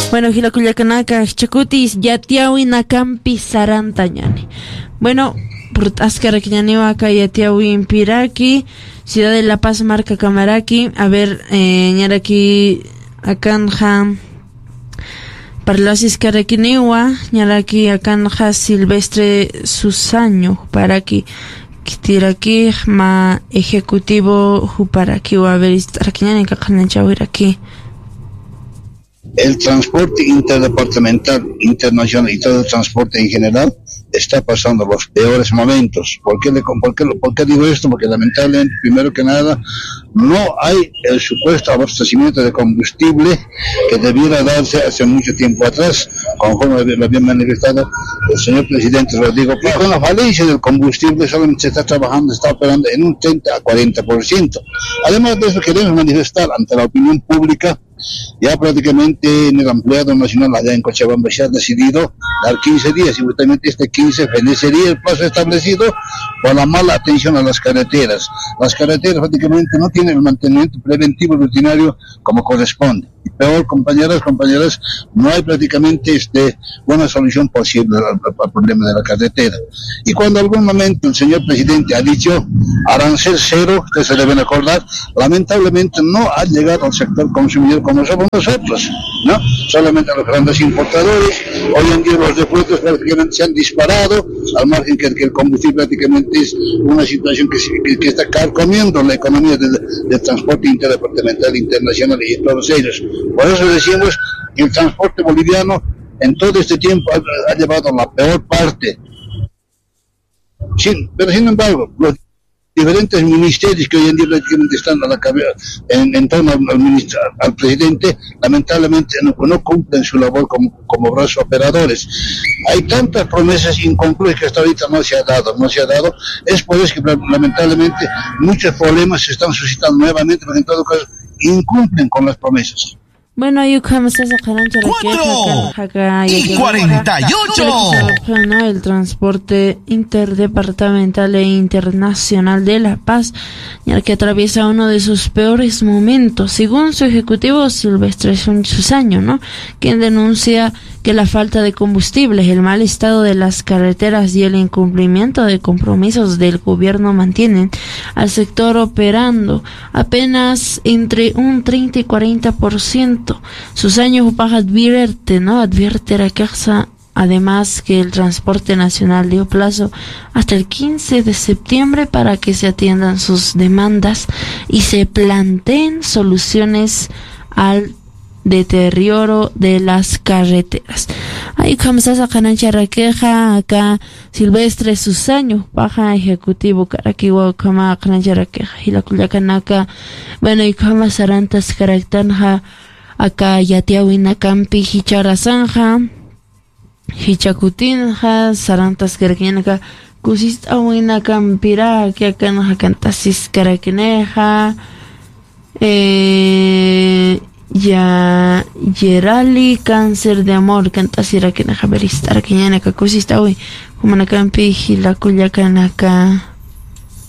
Bueno, Hilakullakanaka, Chacutis, Yatiawi Nakampi Sarantañani. Bueno, por Ascaraquiñaniwa, acá Yatiawi Impiraki, Ciudad de La Paz, Marca Camaraki. A ver, ñaraki, Akanja, Parlasis Caraquiniwa, ñaraki, Akanja Silvestre Susaño, para aquí. Kitiraki, ma ejecutivo, Juparaki, o a ver, Araquiñani, Cajanachawiraki. El transporte interdepartamental, internacional y todo el transporte en general está pasando los peores momentos. ¿Por qué digo esto? Porque lamentablemente, primero que nada, no hay el supuesto abastecimiento de combustible que debiera darse hace mucho tiempo atrás, conforme lo había manifestado el señor presidente Rodrigo Paz. Con la falencia del combustible solamente se está trabajando, está operando en un 30 a 40%. Además de eso, queremos manifestar ante la opinión pública. Ya prácticamente en el empleado nacional allá en Cochabamba se ha decidido dar 15 días y justamente este 15 fenecería el plazo establecido por la mala atención a las carreteras. Las carreteras prácticamente no tienen el mantenimiento preventivo rutinario como corresponde. Y peor, compañeras, no hay prácticamente buena solución posible al problema de la carretera. Y cuando algún momento el señor presidente ha dicho arancel cero, ustedes se deben acordar, lamentablemente no ha llegado al sector consumidor como somos nosotros, ¿no? Solamente a los grandes importadores. Hoy en día los repuestos prácticamente se han disparado, al margen que el combustible prácticamente es una situación que está carcomiendo la economía del transporte interdepartamental, internacional y todos ellos. Por eso decimos que el transporte boliviano en todo este tiempo ha llevado la peor parte. Pero sin embargo, los diferentes ministerios que hoy en día prácticamente están a la cabeza en torno al presidente, lamentablemente no cumplen su labor como brazos operadores. Hay tantas promesas inconclusas que hasta ahorita no se ha dado. Es por eso que lamentablemente muchos problemas se están suscitando nuevamente, porque en todo caso incumplen con las promesas. Bueno, yo como se sacarán 4:48. El transporte interdepartamental e internacional de La Paz, ya que atraviesa uno de sus peores momentos, según su ejecutivo Silvestre Susaño, ¿no? Quien denuncia que la falta de combustibles, el mal estado de las carreteras y el incumplimiento de compromisos del gobierno mantienen al sector operando apenas entre un 30 y 40%. Susaño advierte a Casa, además que el transporte nacional dio plazo hasta el 15 de septiembre para que se atiendan sus demandas y se planteen soluciones al deterioro de las carreteras. Ahí comenzás a cananchar queja acá Silvestre Susaño, baja ejecutivo Caraquiwa, cama cananchar queja Hilakullakanaka. Bueno, y cama sarantas caractanja acá Yatiawina Campi Hicharazanja Hichacutinja sarantas caraquiñanaka kusis awina campira que acá no cantasis caraquineja ya Yerali cáncer de amor cantasira que naja veristar que ñana ka kusis tawi como na campi Hilakullakanaka.